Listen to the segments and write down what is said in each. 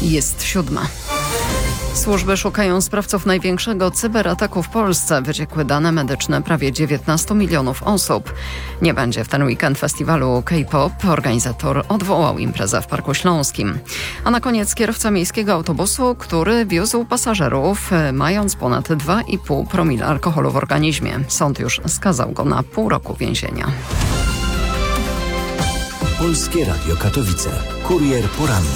Jest 7. Służby szukają sprawców największego cyberataku w Polsce. Wyciekły dane medyczne prawie 19 milionów osób. Nie będzie w ten weekend festiwalu K-pop. Organizator odwołał imprezę w Parku Śląskim. A na koniec kierowca miejskiego autobusu, który wiózł pasażerów, mając ponad 2,5 promila alkoholu w organizmie. Sąd już skazał go na pół roku więzienia. Polskie Radio Katowice. Kurier poranny.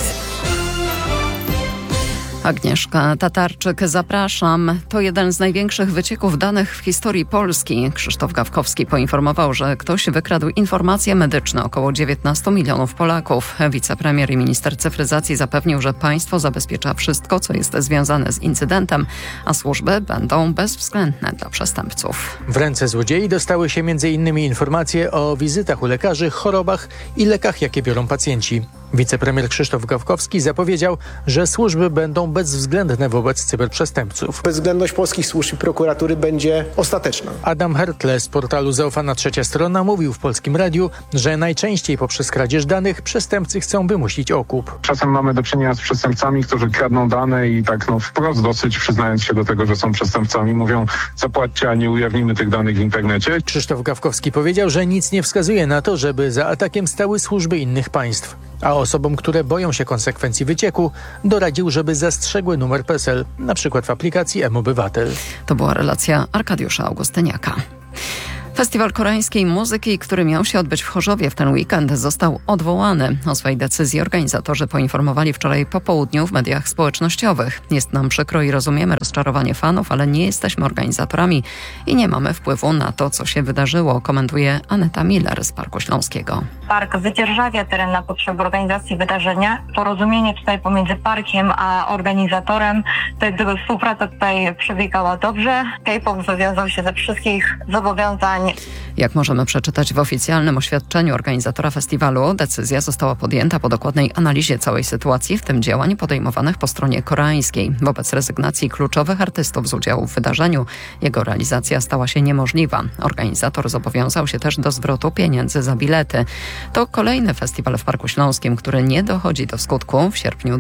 Agnieszka Tatarczyk, zapraszam. To jeden z największych wycieków danych w historii Polski. Krzysztof Gawkowski poinformował, że ktoś wykradł informacje medyczne około 19 milionów Polaków. Wicepremier i minister cyfryzacji zapewnił, że państwo zabezpiecza wszystko, co jest związane z incydentem, a służby będą bezwzględne dla przestępców. W ręce złodziei dostały się m.in. informacje o wizytach u lekarzy, chorobach i lekach, jakie biorą pacjenci. Wicepremier Krzysztof Gawkowski zapowiedział, że służby będą bezwzględne wobec cyberprzestępców. Bezwzględność polskich służb i prokuratury będzie ostateczna. Adam Hertle z portalu Zaufana Trzecia Strona mówił w Polskim Radiu, że najczęściej poprzez kradzież danych przestępcy chcą wymusić okup. Czasem mamy do czynienia z przestępcami, którzy kradną dane i tak wprost dosyć przyznając się do tego, że są przestępcami, mówią: zapłaćcie, a nie ujawnimy tych danych w internecie. Krzysztof Gawkowski powiedział, że nic nie wskazuje na to, żeby za atakiem stały służby innych państw. A osobom, które boją się konsekwencji wycieku, doradził, żeby zastrzegły numer PESEL, na przykład w aplikacji mObywatel. To była relacja Arkadiusza Augustyniaka. Festiwal koreańskiej muzyki, który miał się odbyć w Chorzowie w ten weekend, został odwołany. O swojej decyzji organizatorzy poinformowali wczoraj po południu w mediach społecznościowych. Jest nam przykro i rozumiemy rozczarowanie fanów, ale nie jesteśmy organizatorami i nie mamy wpływu na to, co się wydarzyło, komentuje Aneta Miller z Parku Śląskiego. Park wydzierżawia teren na potrzeby organizacji wydarzenia. Porozumienie tutaj pomiędzy parkiem a organizatorem, to gdyby współpraca tutaj przebiegała dobrze. K-pop wywiązał się ze wszystkich zobowiązań. Jak możemy przeczytać w oficjalnym oświadczeniu organizatora festiwalu, decyzja została podjęta po dokładnej analizie całej sytuacji, w tym działań podejmowanych po stronie koreańskiej. Wobec rezygnacji kluczowych artystów z udziału w wydarzeniu, jego realizacja stała się niemożliwa. Organizator zobowiązał się też do zwrotu pieniędzy za bilety. To kolejny festiwal w Parku Śląskim, który nie dochodzi do skutku. W sierpniu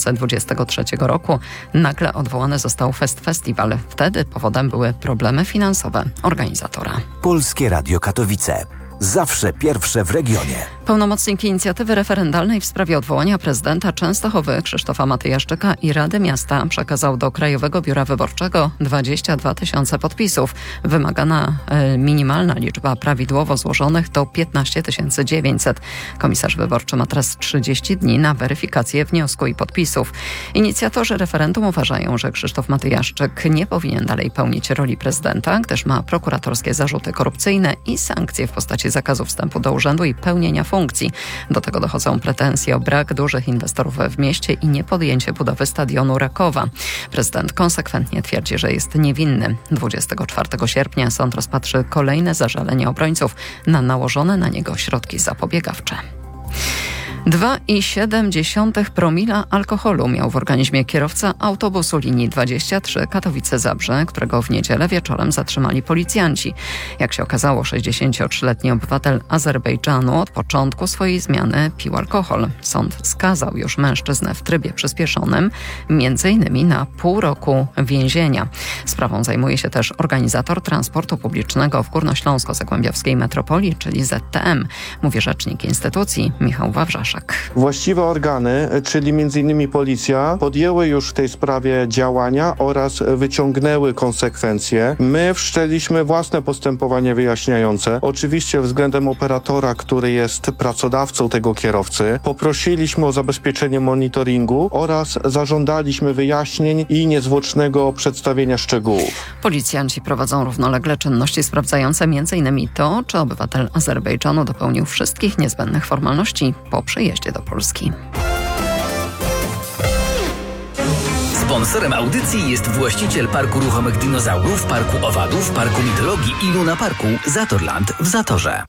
2023 roku nagle odwołany został Festiwal. Wtedy powodem były problemy finansowe organizatora. Polskie Radio Katowice. Zawsze pierwsze w regionie. Pełnomocnik inicjatywy referendalnej w sprawie odwołania prezydenta Częstochowy Krzysztofa Matyjaszczyka i Rady Miasta przekazał do Krajowego Biura Wyborczego 22 000 podpisów. Wymagana minimalna liczba prawidłowo złożonych to 15 900. Komisarz wyborczy ma teraz 30 dni na weryfikację wniosku i podpisów. Inicjatorzy referendum uważają, że Krzysztof Matyjaszczyk nie powinien dalej pełnić roli prezydenta, gdyż ma prokuratorskie zarzuty korupcyjne i sankcje w postaci zakazu wstępu do urzędu i pełnienia funkcji. Do tego dochodzą pretensje o brak dużych inwestorów w mieście i niepodjęcie budowy stadionu Rakowa. Prezydent konsekwentnie twierdzi, że jest niewinny. 24 sierpnia sąd rozpatrzy kolejne zażalenia obrońców na nałożone na niego środki zapobiegawcze. 2,7 promila alkoholu miał w organizmie kierowca autobusu linii 23 Katowice-Zabrze, którego w niedzielę wieczorem zatrzymali policjanci. Jak się okazało, 63-letni obywatel Azerbejdżanu od początku swojej zmiany pił alkohol. Sąd skazał już mężczyznę w trybie przyspieszonym, m.in. na pół roku więzienia. Sprawą zajmuje się też organizator transportu publicznego w Górnośląsko-Zagłębiowskiej Metropolii, czyli ZTM, mówi rzecznik instytucji Michał Wawrzaszek. Właściwe organy, czyli m.in. policja, podjęły już w tej sprawie działania oraz wyciągnęły konsekwencje. My wszczęliśmy własne postępowanie wyjaśniające. Oczywiście względem operatora, który jest pracodawcą tego kierowcy, poprosiliśmy o zabezpieczenie monitoringu oraz zażądaliśmy wyjaśnień i niezwłocznego przedstawienia szczegółów. Policjanci prowadzą równolegle czynności sprawdzające m.in. to, czy obywatel Azerbejdżanu dopełnił wszystkich niezbędnych formalności po przyjeździe do Polski. Sponsorem audycji jest właściciel Parku Ruchomych Dinozaurów, Parku Owadów, Parku Mitologii i Luna Parku Zatorland w Zatorze.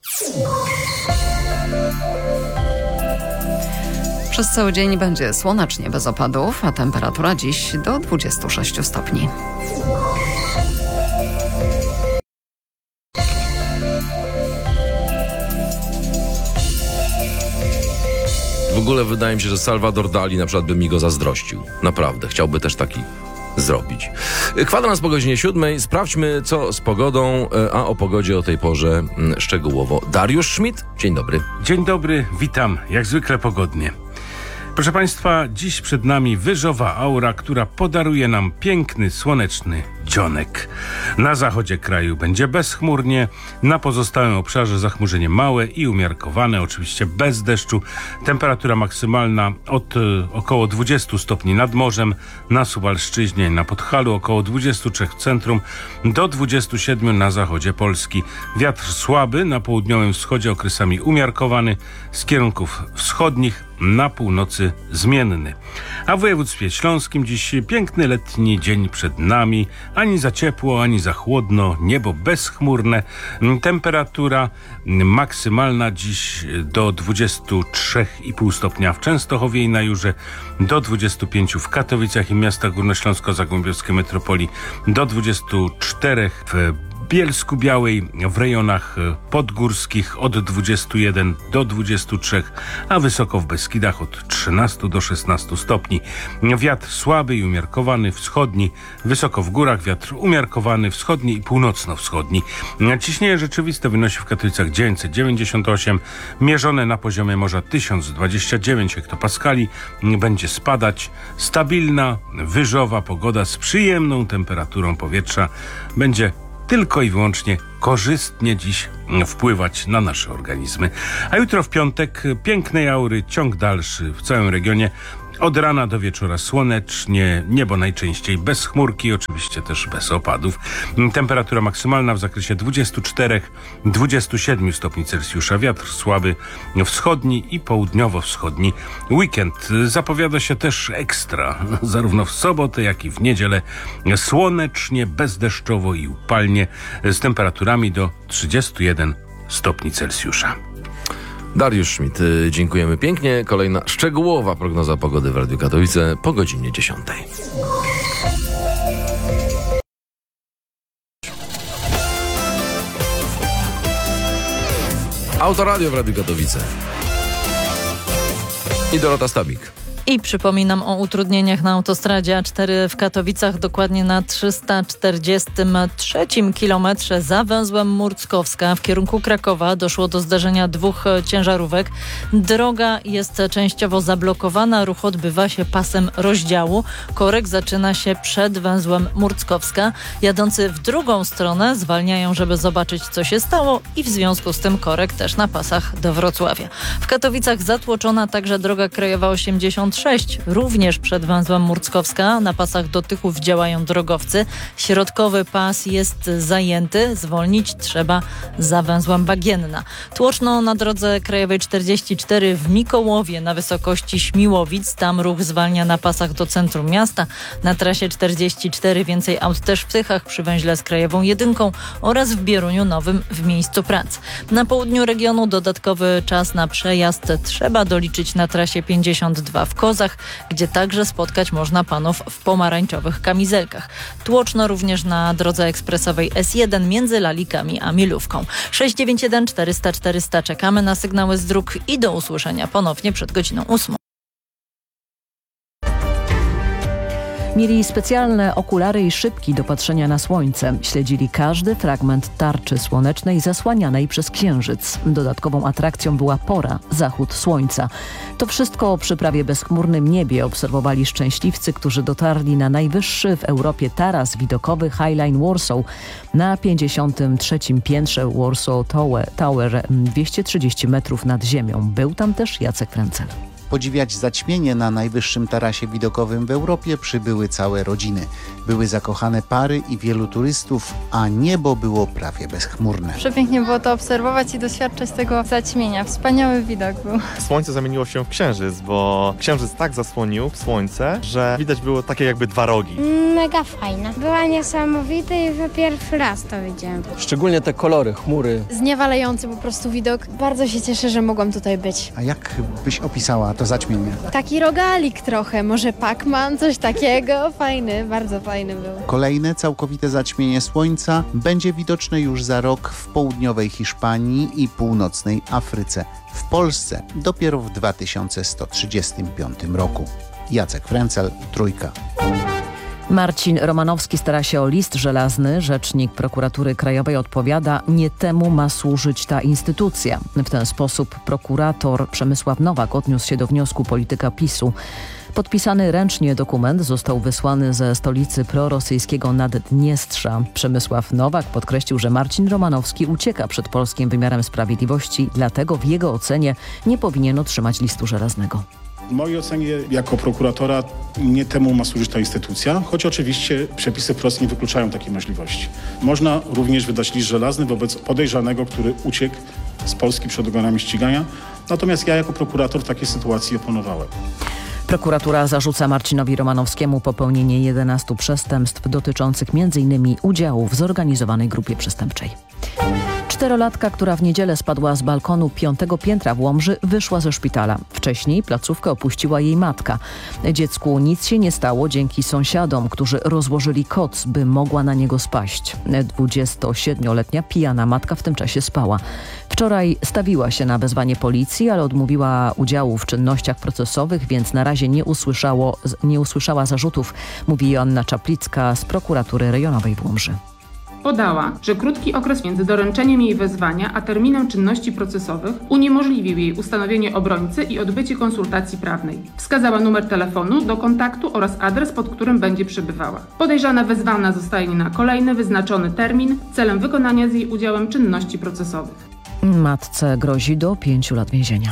Przez cały dzień będzie słonecznie bez opadów, a temperatura dziś do 26 stopni. W ogóle wydaje mi się, że Salvador Dali na przykład by mi go zazdrościł. Naprawdę, chciałby też taki zrobić. Kwadrans po godzinie 7. Sprawdźmy, co z pogodą, a o pogodzie o tej porze szczegółowo. Dariusz Schmidt, dzień dobry. Dzień dobry, witam, jak zwykle pogodnie. Proszę Państwa, dziś przed nami wyżowa aura, która podaruje nam piękny, słoneczny dzionek. Na zachodzie kraju będzie bezchmurnie, na pozostałym obszarze zachmurzenie małe i umiarkowane, oczywiście bez deszczu. Temperatura maksymalna od około 20 stopni nad morzem, na Suwalszczyźnie, na Podhalu, około 23 w centrum, do 27 na zachodzie Polski. Wiatr słaby, na południowym wschodzie okresami umiarkowany, z kierunków wschodnich, na północy zmienny. A w województwie śląskim dziś piękny letni dzień przed nami. Ani za ciepło, ani za chłodno. Niebo bezchmurne. Temperatura maksymalna dziś do 23,5 stopnia w Częstochowie i na Jurze, do 25 w Katowicach i miastach górnośląsko-zagłębiowskiej metropolii, do 24 w Bielsku Białej, w rejonach podgórskich od 21 do 23, a wysoko w Beskidach od 13 do 16 stopni. Wiatr słaby i umiarkowany wschodni, wysoko w górach wiatr umiarkowany wschodni i północno-wschodni. Ciśnienie rzeczywiste wynosi w Katowicach 998, mierzone na poziomie morza 1029 hektopaskali. Będzie spadać. Stabilna, wyżowa pogoda z przyjemną temperaturą powietrza będzie tylko i wyłącznie korzystnie dziś wpływać na nasze organizmy. A jutro w piątek pięknej aury, ciąg dalszy w całym regionie. Od rana do wieczora słonecznie, niebo najczęściej bez chmurki, oczywiście też bez opadów. Temperatura maksymalna w zakresie 24-27 stopni Celsjusza. Wiatr słaby wschodni i południowo-wschodni. Weekend zapowiada się też ekstra, zarówno w sobotę, jak i w niedzielę. Słonecznie, bezdeszczowo i upalnie, z temperaturami do 31 stopni Celsjusza. Dariusz Schmidt, dziękujemy pięknie. Kolejna szczegółowa prognoza pogody w Radiu Katowice po godzinie 10. Autoradio w Radiu Katowice. I Dorota Stabik. I przypominam o utrudnieniach na autostradzie A4 w Katowicach, dokładnie na 343 kilometrze za węzłem Murckowska w kierunku Krakowa. Doszło do zdarzenia dwóch ciężarówek. Droga jest częściowo zablokowana, ruch odbywa się pasem rozdziału. Korek zaczyna się przed węzłem Murckowska. Jadący w drugą stronę zwalniają, żeby zobaczyć, co się stało, i w związku z tym korek też na pasach do Wrocławia. W Katowicach zatłoczona także droga krajowa 86, również przed węzłem Murckowska. Na pasach do Tychów działają drogowcy. Środkowy pas jest zajęty. Zwolnić trzeba za węzłem Bagienna. Tłoczno na drodze krajowej 44 w Mikołowie na wysokości Śmiłowic. Tam ruch zwalnia na pasach do centrum miasta. Na trasie 44 więcej aut też w Tychach przy węźle z krajową 1 oraz w Bieruniu Nowym w miejscu pracy. Na południu regionu dodatkowy czas na przejazd trzeba doliczyć na trasie 52 w Kozach, gdzie także spotkać można panów w pomarańczowych kamizelkach. Tłoczno również na drodze ekspresowej S1 między Lalikami a Milówką. 691 400 400. Czekamy na sygnały z dróg i do usłyszenia ponownie przed godziną 8. Mieli specjalne okulary i szybki do patrzenia na słońce. Śledzili każdy fragment tarczy słonecznej zasłanianej przez księżyc. Dodatkową atrakcją była pora, zachód słońca. To wszystko przy prawie bezchmurnym niebie obserwowali szczęśliwcy, którzy dotarli na najwyższy w Europie taras widokowy Highline Warsaw na 53. piętrze Warsaw Tower 230 metrów nad ziemią. Był tam też Jacek Frencel. Podziwiać zaćmienie na najwyższym tarasie widokowym w Europie przybyły całe rodziny. Były zakochane pary i wielu turystów, a niebo było prawie bezchmurne. Przepięknie było to obserwować i doświadczać tego zaćmienia. Wspaniały widok był. Słońce zamieniło się w księżyc, bo księżyc tak zasłonił słońce, że widać było takie jakby dwa rogi. Mega fajne. Była niesamowita i pierwszy raz to widziałem. Szczególnie te kolory, chmury. Zniewalający po prostu widok. Bardzo się cieszę, że mogłam tutaj być. A jak byś opisała to zaćmienie. Taki rogalik trochę, może Pac-Man, coś takiego. Fajny, bardzo fajny był. Kolejne całkowite zaćmienie słońca będzie widoczne już za rok w południowej Hiszpanii i północnej Afryce. W Polsce dopiero w 2135 roku. Jacek Frencel, Trójka. Marcin Romanowski stara się o list żelazny. Rzecznik Prokuratury Krajowej odpowiada, nie temu ma służyć ta instytucja. W ten sposób prokurator Przemysław Nowak odniósł się do wniosku polityka PiS-u. Podpisany ręcznie dokument został wysłany ze stolicy prorosyjskiego Naddniestrza. Przemysław Nowak podkreślił, że Marcin Romanowski ucieka przed polskim wymiarem sprawiedliwości, dlatego w jego ocenie nie powinien otrzymać listu żelaznego. W mojej ocenie jako prokuratora nie temu ma służyć ta instytucja, choć oczywiście przepisy wprost nie wykluczają takiej możliwości. Można również wydać list żelazny wobec podejrzanego, który uciekł z Polski przed organami ścigania, natomiast ja jako prokurator w takiej sytuacji oponowałem. Prokuratura zarzuca Marcinowi Romanowskiemu popełnienie 11 przestępstw dotyczących m.in. udziału w zorganizowanej grupie przestępczej. 4-latka, która w niedzielę spadła z balkonu 5. piętra w Łomży, wyszła ze szpitala. Wcześniej placówkę opuściła jej matka. Dziecku nic się nie stało dzięki sąsiadom, którzy rozłożyli koc, by mogła na niego spaść. 27-letnia pijana matka w tym czasie spała. Wczoraj stawiła się na wezwanie policji, ale odmówiła udziału w czynnościach procesowych, więc na razie nie usłyszała zarzutów, mówi Joanna Czaplicka z prokuratury rejonowej w Łomży. Podała, że krótki okres między doręczeniem jej wezwania a terminem czynności procesowych uniemożliwił jej ustanowienie obrońcy i odbycie konsultacji prawnej. Wskazała numer telefonu do kontaktu oraz adres, pod którym będzie przebywała. Podejrzana wezwana zostaje na kolejny wyznaczony termin celem wykonania z jej udziałem czynności procesowych. Matce grozi do 5 lat więzienia.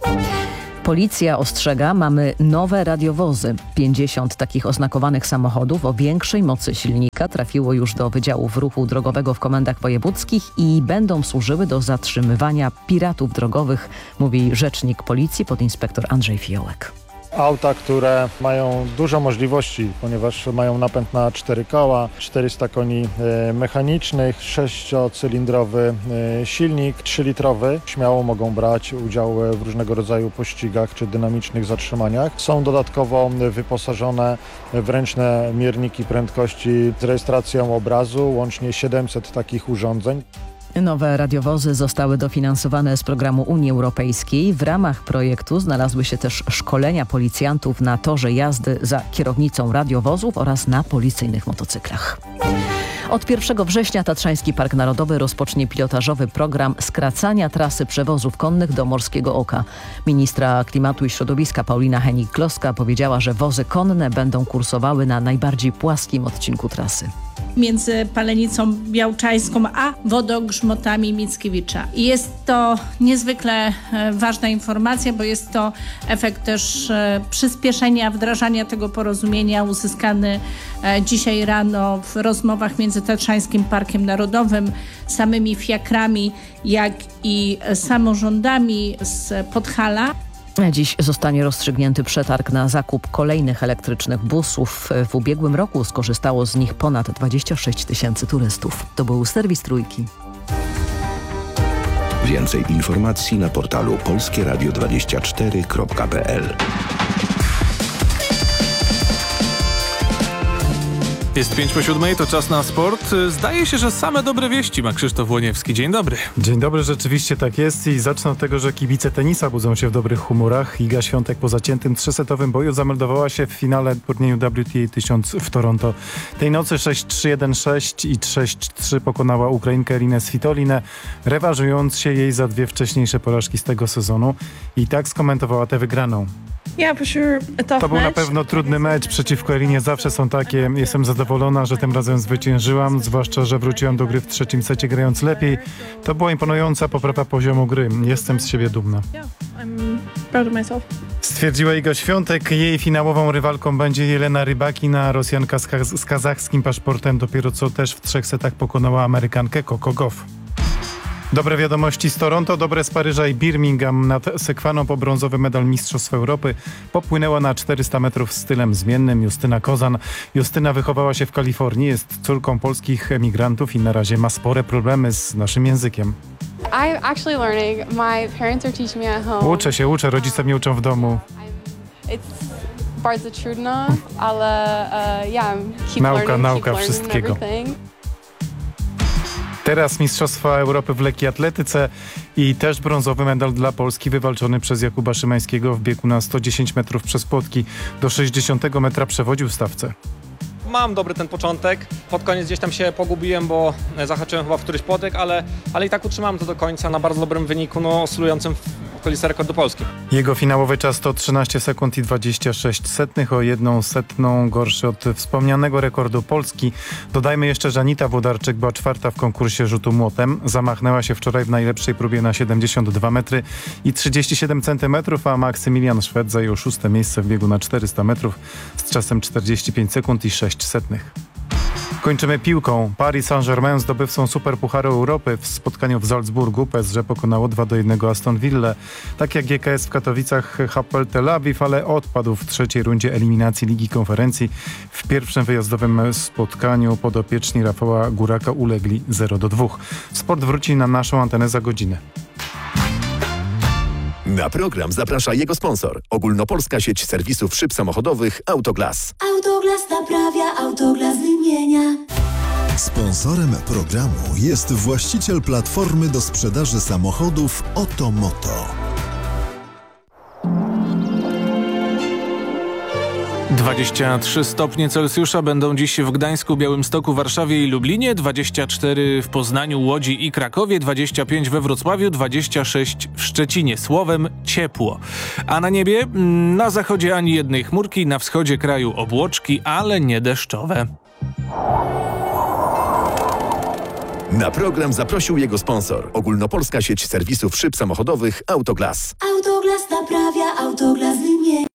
Policja ostrzega, mamy nowe radiowozy. 50 takich oznakowanych samochodów o większej mocy silnika trafiło już do wydziałów ruchu drogowego w komendach wojewódzkich i będą służyły do zatrzymywania piratów drogowych, mówi rzecznik policji podinspektor Andrzej Fiołek. Auta, które mają dużo możliwości, ponieważ mają napęd na 4 koła, 400 koni mechanicznych, 6-cylindrowy silnik, 3-litrowy. Śmiało mogą brać udział w różnego rodzaju pościgach czy dynamicznych zatrzymaniach. Są dodatkowo wyposażone w ręczne mierniki prędkości z rejestracją obrazu, łącznie 700 takich urządzeń. Nowe radiowozy zostały dofinansowane z programu Unii Europejskiej. W ramach projektu znalazły się też szkolenia policjantów na torze jazdy za kierownicą radiowozów oraz na policyjnych motocyklach. Od 1 września Tatrzański Park Narodowy rozpocznie pilotażowy program skracania trasy przewozów konnych do Morskiego Oka. Ministra Klimatu i Środowiska Paulina Henik-Kloska powiedziała, że wozy konne będą kursowały na najbardziej płaskim odcinku trasy. Między Palenicą Białczańską a Wodogrzmotami Mickiewicza. I jest to niezwykle ważna informacja, bo jest to efekt też przyspieszenia wdrażania tego porozumienia uzyskany dzisiaj rano w rozmowach między Tatrzańskim Parkiem Narodowym, samymi fiakrami, jak i samorządami z Podhala. Dziś zostanie rozstrzygnięty przetarg na zakup kolejnych elektrycznych busów. W ubiegłym roku skorzystało z nich ponad 26 000 turystów. To był serwis Trójki. Więcej informacji na portalu polskieradio24.pl. Jest 5:07, to czas na sport. Zdaje się, że same dobre wieści ma Krzysztof Łoniewski. Dzień dobry. Dzień dobry, rzeczywiście tak jest i zacznę od tego, że kibice tenisa budzą się w dobrych humorach. Iga Świątek po zaciętym 3-setowym boju zameldowała się w finale turnieju WTA 1000 w Toronto. Tej nocy 6-3, 1-6 i 6-3 pokonała Ukrainkę Irinę Svitolinę, rewanżując się jej za 2 wcześniejsze porażki z tego sezonu i tak skomentowała tę wygraną. To był na pewno trudny mecz, przeciwko Irinie zawsze są takie. Jestem zadowolona, że tym razem zwyciężyłam, zwłaszcza, że wróciłam do gry w trzecim secie grając lepiej. To była imponująca poprawa poziomu gry. Jestem z siebie dumna. Stwierdziła Iga Świątek. Jej finałową rywalką będzie Jelena Rybakina, Rosjanka z kazachskim paszportem. Dopiero co też w 3 setach pokonała Amerykankę Coco Gauff. Dobre wiadomości z Toronto, dobre z Paryża i Birmingham. Nad Sekwaną po brązowy medal Mistrzostw Europy popłynęła na 400 metrów stylem zmiennym Justyna Kozan. Justyna wychowała się w Kalifornii, jest córką polskich emigrantów i na razie ma spore problemy z naszym językiem. I'm actually learning. My parents are teaching me at home. Uczę, rodzice mnie uczą w domu. It's bardzo trudno, ale keep Nauka learning wszystkiego. everything. Teraz Mistrzostwa Europy w lekkiej atletyce i też brązowy medal dla Polski wywalczony przez Jakuba Szymańskiego w biegu na 110 metrów przez płotki. Do 60 metra przewodził w stawce. Mam dobry ten początek. Pod koniec gdzieś tam się pogubiłem, bo zahaczyłem chyba w któryś płotek, ale i tak utrzymałem to do końca na bardzo dobrym wyniku, oscylującym w okolicy rekordu Polski. Jego finałowy czas to 13 sekund i 26 setnych, o 1/100 gorszy od wspomnianego rekordu Polski. Dodajmy jeszcze, że Anita Włodarczyk była czwarta w konkursie rzutu młotem. Zamachnęła się wczoraj w najlepszej próbie na 72 metry i 37 centymetrów, a Maksymilian Szwed zajął 6. miejsce w biegu na 400 metrów z czasem 45 sekund i 6 setnych. Kończymy piłką. Paris Saint-Germain zdobywcą Superpucharu Europy. W spotkaniu w Salzburgu PSG pokonało 2-1 Aston Villa. Tak jak GKS w Katowicach Hapoel Tel Awiw, ale odpadł w trzeciej rundzie eliminacji Ligi Konferencji. W pierwszym wyjazdowym spotkaniu podopieczni Rafała Góraka ulegli 0-2. Sport wróci na naszą antenę za godzinę. Na program zaprasza jego sponsor. Ogólnopolska sieć serwisów szyb samochodowych Autoglas. Autoglas naprawia, Autoglas wymienia. Sponsorem programu jest właściciel platformy do sprzedaży samochodów Otomoto. 23 stopnie Celsjusza będą dziś w Gdańsku, Białymstoku, Warszawie i Lublinie, 24 w Poznaniu, Łodzi i Krakowie, 25 we Wrocławiu, 26 w Szczecinie. Słowem ciepło. A na niebie? Na zachodzie ani jednej chmurki, na wschodzie kraju obłoczki, ale nie deszczowe. Na program zaprosił jego sponsor. Ogólnopolska sieć serwisów szyb samochodowych Autoglas. Autoglas naprawia, Autoglas wymienia.